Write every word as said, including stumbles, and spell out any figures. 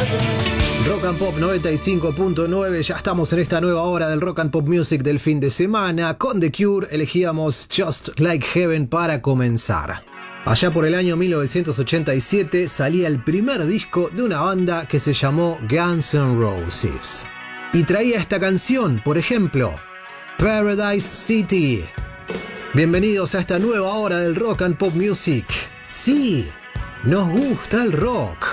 Rock and Pop noventa y cinco punto nueve, ya estamos en esta nueva hora del Rock and Pop Music del fin de semana. Con The Cure elegíamos Just Like Heaven para comenzar. Allá por el año mil novecientos ochenta y siete salía el primer disco de una banda que se llamó Guns N' Roses. Y traía esta canción, por ejemplo, Paradise City. Bienvenidos a esta nueva hora del Rock and Pop Music. Sí, nos gusta el rock.